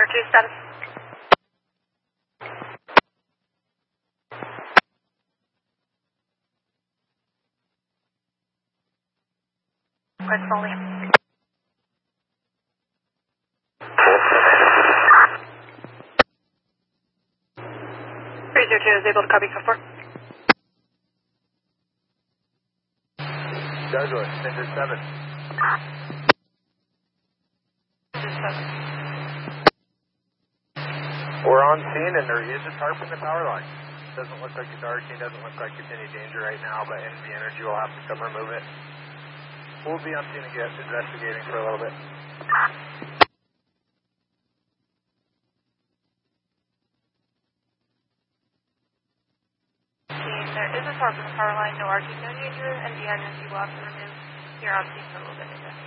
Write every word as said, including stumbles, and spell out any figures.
two status. Quite slowly. three zero two is able to copy code four. Douglas, Cinder seven. Cinder seven. We're on scene and there is a tarp in the power line. Doesn't look like it's arcing, doesn't look like it's any danger right now, but N V Energy will have to come remove it. We'll be on scene again, investigating for a little bit. There is a tarp in the power line, no arcing, no danger, and the energy will have to remove. You're on scene for a little bit.